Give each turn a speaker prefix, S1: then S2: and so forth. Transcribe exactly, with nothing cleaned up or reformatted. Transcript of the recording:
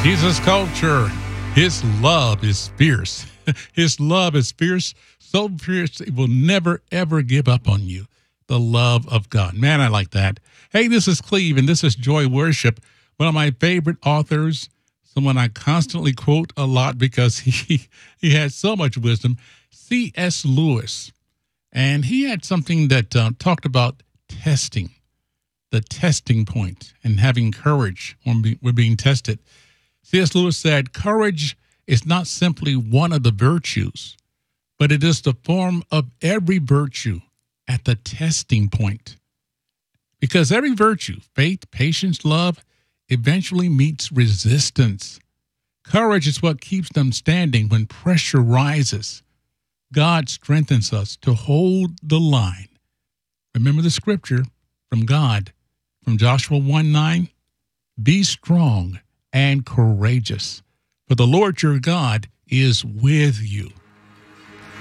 S1: Jesus culture, his love is fierce. His love is fierce, so fierce it will never, ever give up on you. The love of God. Man, I like that. Hey, this is Cleve, and this is Joy Worship, one of my favorite authors, someone I constantly quote a lot because he, he had so much wisdom, C S. Lewis. And he had something that uh, talked about testing, the testing point, and having courage when we're being tested. C S. Lewis said, courage is not simply one of the virtues, but it is the form of every virtue at the testing point. Because every virtue, faith, patience, love, eventually meets resistance. Courage is what keeps them standing when pressure rises. God strengthens us to hold the line. Remember the scripture from God, from Joshua one nine, be strong and courageous, for the Lord your God is with you.